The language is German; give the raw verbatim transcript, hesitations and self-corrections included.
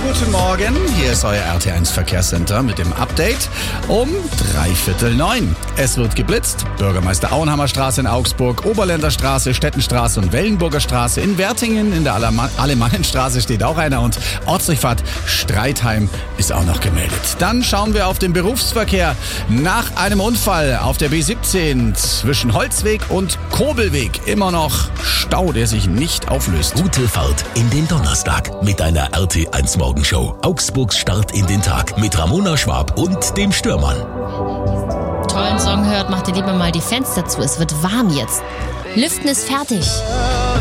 guten Morgen. Hier ist euer R T eins Verkehrscenter mit dem Update um dreiviertel neun. Es wird geblitzt. Bürgermeister Auenhammer Straße in Augsburg, Oberländer Straße, Stettenstraße und Wellenburger Straße. In Wertingen in der Alema- Alemannenstraße steht auch einer und Ortsdurchfahrt Streitheim ist auch noch gemeldet. Dann schauen wir auf den Berufsverkehr. Nach einem Unfall auf der B siebzehn zwischen Holzweg und Kobelweg immer noch Stau, der sich nicht auflöst. Gute Fahrt in den Donnerstag mit einer R T eins Morgenshow. Augsburgs Start in den Tag mit Ramona Schwab und dem Stürmann. Tollen Song hört, macht ihr lieber mal die Fenster zu. Es wird warm jetzt. Lüften ist fertig.